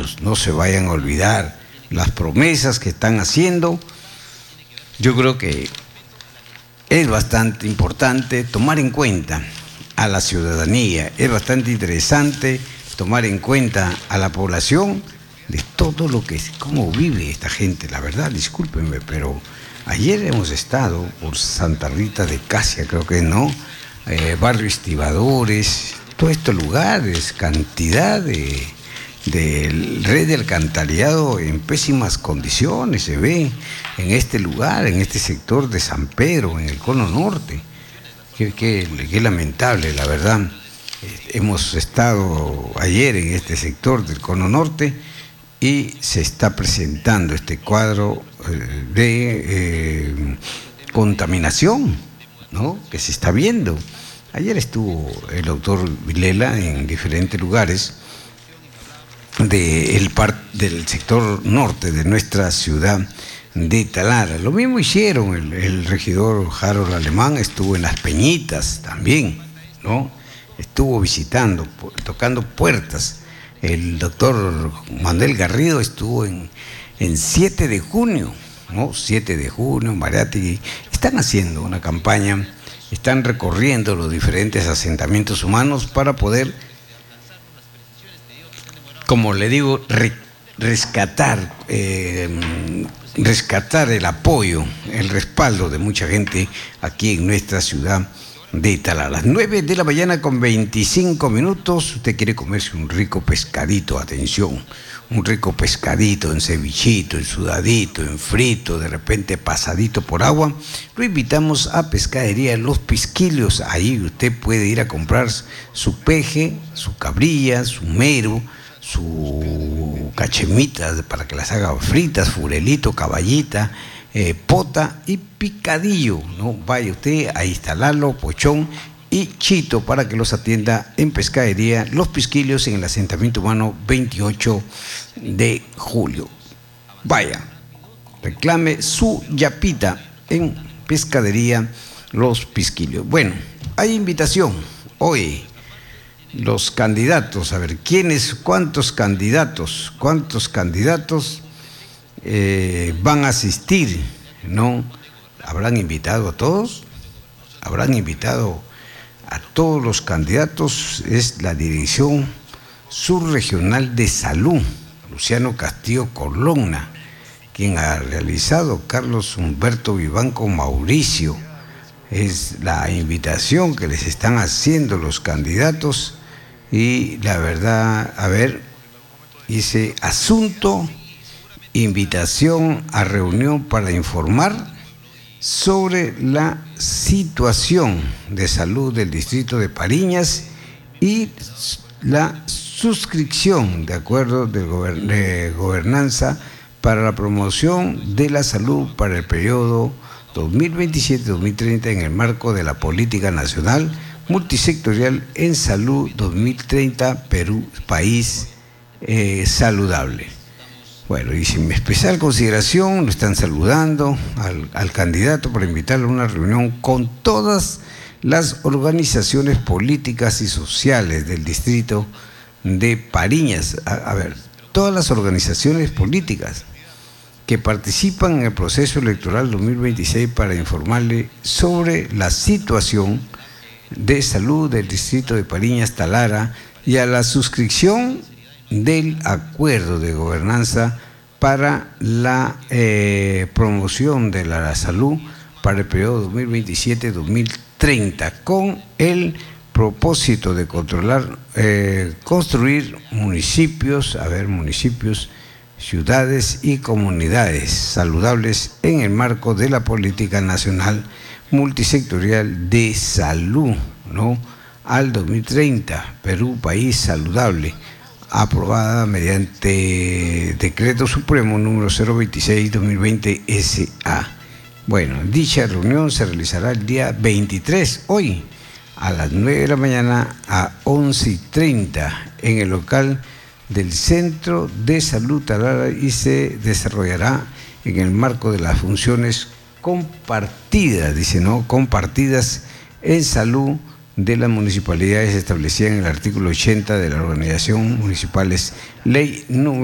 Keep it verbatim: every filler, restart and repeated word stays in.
ciudadanos no se vayan a olvidar las promesas que están haciendo. Yo creo que es bastante importante tomar en cuenta a la ciudadanía, es bastante interesante tomar en cuenta a la población de todo lo que es, cómo vive esta gente. La verdad, discúlpenme, pero ayer hemos estado por Santa Rita de Casia, creo que no, eh, barrio Estibadores, todos estos lugares, cantidad de del red del alcantarillado en pésimas condiciones se ve en este lugar, en este sector de San Pedro, en el cono norte. Qué, qué, qué lamentable, la verdad. Eh, hemos estado ayer en este sector del cono norte y se está presentando este cuadro eh, de eh, contaminación, ¿no?, que se está viendo. Ayer estuvo el doctor Vilela en diferentes lugares de el par, del sector norte de nuestra ciudad de Talara. Lo mismo hicieron, el, el regidor Harold Alemán estuvo en Las Peñitas también, ¿no? Estuvo visitando, tocando puertas. El doctor Manuel Garrido estuvo en, en siete de junio, ¿no? siete de junio, Mariátegui. Están haciendo una campaña, están recorriendo los diferentes asentamientos humanos para poder, como le digo, re, rescatar, eh, rescatar el apoyo, el respaldo de mucha gente aquí en nuestra ciudad de Talara. A las nueve de la mañana con veinticinco minutos, usted quiere comerse un rico pescadito, atención, un rico pescadito en cevichito, en sudadito, en frito, de repente pasadito por agua, lo invitamos a Pescadería Los Pisquillos. Ahí usted puede ir a comprar su peje, su cabrilla, su mero, su cachemita para que las haga fritas, furelito, caballita, eh, pota y picadillo, ¿no? Vaya usted a instalarlo, pochón y chito, para que los atienda en Pescadería Los Pisquillos, en el asentamiento humano veintiocho de julio. Vaya, reclame su yapita en Pescadería Los Pisquillos. Bueno, hay invitación hoy. Los candidatos, a ver, ¿quiénes, cuántos candidatos, cuántos candidatos eh, van a asistir, ¿no? ¿Habrán invitado a todos? ¿Habrán invitado a todos los candidatos? Es la Dirección Subregional de Salud, Luciano Castillo Colonna, quien ha realizado Carlos Humberto Vivanco Mauricio. Es la invitación que les están haciendo los candidatos. Y la verdad, a ver, dice asunto, invitación a reunión para informar sobre la situación de salud del distrito de Pariñas y la suscripción de acuerdo de, gobern de gobernanza para la promoción de la salud para el periodo dos mil veintisiete dos mil treinta en el marco de la política nacional multisectorial en salud dos mil treinta, Perú, país eh, saludable. Bueno, y sin especial consideración lo están saludando al, al candidato para invitarlo a una reunión con todas las organizaciones políticas y sociales del distrito de Pariñas. A, a ver, todas las organizaciones políticas que participan en el proceso electoral dos mil veintiséis, para informarle sobre la situación de salud del distrito de Pariñas, Talara, y a la suscripción del acuerdo de gobernanza para la eh, promoción de la salud para el periodo dos mil veintisiete dos mil treinta, con el propósito de controlar, eh, construir municipios, a ver, municipios, ciudades y comunidades saludables en el marco de la política nacional multisectorial de salud, ¿no?, al dos mil treinta, Perú, país saludable, aprobada mediante Decreto Supremo número cero veintiséis dos mil veinte S A. Bueno, dicha reunión se realizará el día veintitrés, hoy, a las nueve de la mañana a once y treinta, en el local del Centro de Salud Talara, y se desarrollará en el marco de las funciones compartidas, dice, ¿no?, compartidas en salud de las municipalidades establecidas en el artículo ochenta de la Organización Municipales, ley número